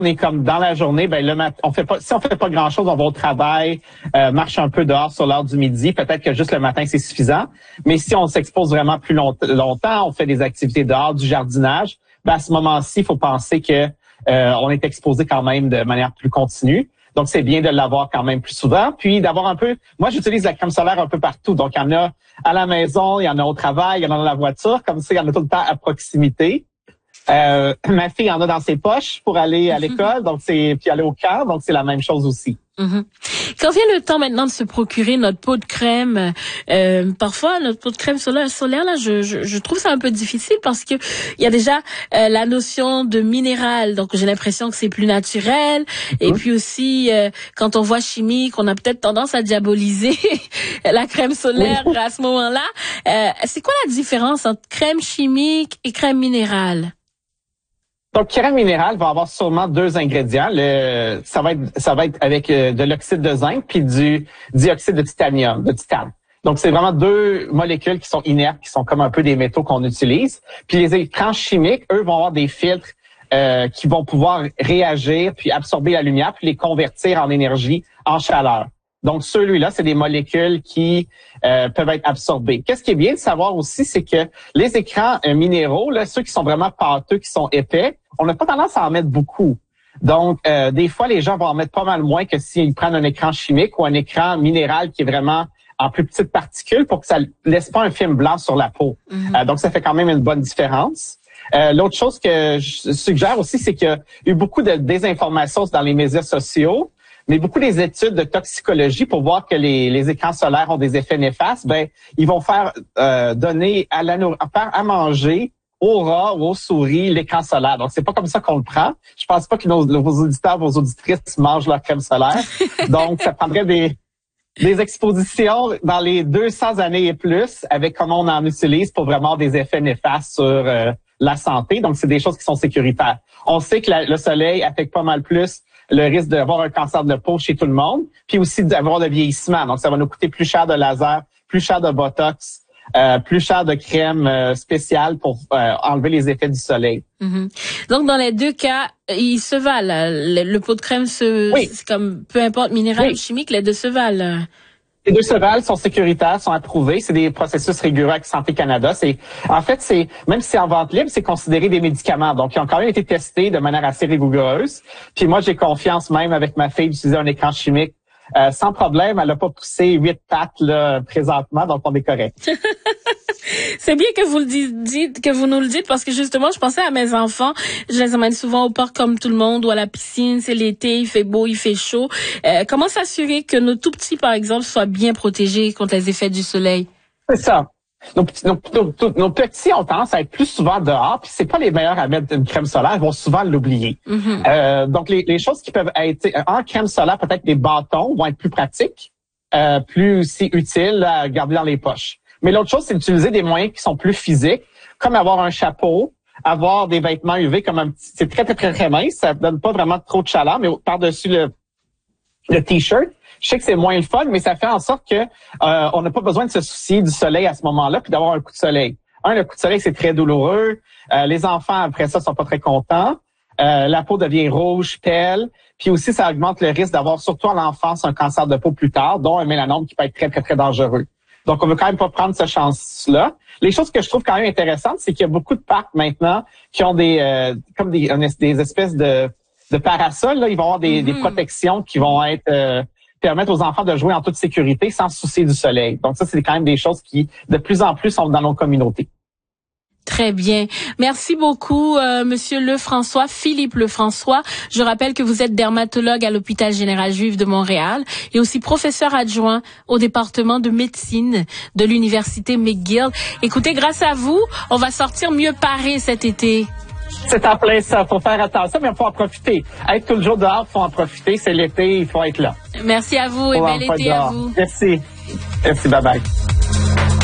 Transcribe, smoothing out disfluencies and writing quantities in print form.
on est comme dans la journée, ben le matin, si on fait pas grand-chose, on va au travail, marche un peu dehors sur l'heure du midi, peut-être que juste le matin c'est suffisant. Mais si on s'expose vraiment plus longtemps, on fait des activités dehors, du jardinage, ben à ce moment-ci, il faut penser que on est exposé quand même de manière plus continue. Donc c'est bien de l'avoir quand même plus souvent, puis d'avoir un peu. Moi, j'utilise la crème solaire un peu partout. Donc il y en a à la maison, il y en a au travail, il y en a dans la voiture, comme ça il y en a tout le temps à proximité. Ma fille en a dans ses poches pour aller à l'école, donc puis aller au camp, donc c'est la même chose aussi. Quand vient le temps maintenant de se procurer notre pot de crème, parfois notre pot de crème solaire là, je trouve ça un peu difficile parce que il y a déjà la notion de minéral, donc j'ai l'impression que c'est plus naturel. Et puis aussi quand on voit chimique, on a peut-être tendance à diaboliser la crème solaire à ce moment-là. C'est quoi la différence entre crème chimique et crème minérale? Donc, crème minérale va avoir sûrement 2 ingrédients. Ça va être avec de l'oxyde de zinc puis du dioxyde de titane. Donc, c'est vraiment 2 molécules qui sont inertes, qui sont comme un peu des métaux qu'on utilise. Puis les écrans chimiques, eux, vont avoir des filtres qui vont pouvoir réagir puis absorber la lumière puis les convertir en énergie, en chaleur. Donc, celui-là, c'est des molécules qui peuvent être absorbées. Qu'est-ce qui est bien de savoir aussi, c'est que les écrans minéraux, là, ceux qui sont vraiment pâteux, qui sont épais, on n'a pas tendance à en mettre beaucoup. Donc, des fois, les gens vont en mettre pas mal moins que s'ils prennent un écran chimique ou un écran minéral qui est vraiment en plus petites particules pour que ça laisse pas un film blanc sur la peau. Donc, ça fait quand même une bonne différence. L'autre chose que je suggère aussi, c'est qu'il y a eu beaucoup de désinformation dans les médias sociaux. Mais beaucoup des études de toxicologie pour voir que les écrans solaires ont des effets néfastes, ben ils vont faire donner à manger aux rats ou aux souris l'écran solaire. Donc c'est pas comme ça qu'on le prend. Je pense pas que vos auditeurs, vos auditrices mangent leur crème solaire. Donc ça prendrait des expositions dans les 200 années et plus avec comment on en utilise pour vraiment des effets néfastes sur la santé. Donc c'est des choses qui sont sécuritaires. On sait que le soleil affecte pas mal plus le risque d'avoir un cancer de la peau chez tout le monde, puis aussi d'avoir le vieillissement. Donc, ça va nous coûter plus cher de laser, plus cher de botox, plus cher de crème spéciale pour enlever les effets du soleil. Donc, dans les 2 cas, ils se valent. Le pot de crème, c'est comme peu importe minéral ou chimique, les 2 se valent. Les 2 se valent, sont sécuritaires, sont approuvés. C'est des processus rigoureux avec Santé Canada. Même si c'est en vente libre, c'est considéré des médicaments. Donc, ils ont quand même été testés de manière assez rigoureuse. Puis moi, j'ai confiance même avec ma fille d'utiliser un écran chimique sans problème. Elle n'a pas poussé 8 pattes là, présentement, donc on est correct. C'est bien que vous nous le dites parce que justement, je pensais à mes enfants. Je les emmène souvent au parc comme tout le monde ou à la piscine. C'est l'été, il fait beau, il fait chaud. Comment s'assurer que nos tout petits, par exemple, soient bien protégés contre les effets du soleil? C'est ça. Nos petits ont tendance à être plus souvent dehors, puis c'est pas les meilleurs à mettre une crème solaire, ils vont souvent l'oublier. Donc les choses qui peuvent être en crème solaire, peut-être des bâtons vont être plus pratiques, plus aussi utiles à garder dans les poches. Mais l'autre chose, c'est d'utiliser des moyens qui sont plus physiques, comme avoir un chapeau, avoir des vêtements UV comme c'est très, très, très, très mince, ça donne pas vraiment trop de chaleur, mais par-dessus le t-shirt, je sais que c'est moins le fun, mais ça fait en sorte que on n'a pas besoin de se soucier du soleil à ce moment-là, puis d'avoir un coup de soleil. Le coup de soleil, c'est très douloureux. Les enfants, après ça, sont pas très contents. La peau devient rouge, pâle. Puis aussi, ça augmente le risque d'avoir, surtout en enfance, un cancer de peau plus tard, dont un mélanome qui peut être très, très, très dangereux. Donc, on veut quand même pas prendre cette chance-là. Les choses que je trouve quand même intéressantes, c'est qu'il y a beaucoup de parcs maintenant qui ont des espèces de parasols. Là, ils vont avoir des protections qui vont être permettre aux enfants de jouer en toute sécurité sans se soucier du soleil. Donc ça, c'est quand même des choses qui, de plus en plus, sont dans nos communautés. Très bien. Merci beaucoup, Monsieur Lefrançois, Philippe Lefrançois. Je rappelle que vous êtes dermatologue à l'Hôpital Général Juif de Montréal et aussi professeur adjoint au département de médecine de l'Université McGill. Écoutez, grâce à vous, on va sortir mieux parés cet été. C'est en plein ça. Faut faire attention, mais il faut en profiter. Être tout le jour dehors, faut en profiter. C'est l'été, il faut être là. Merci à vous et bel été à vous. Merci. Merci, bye bye.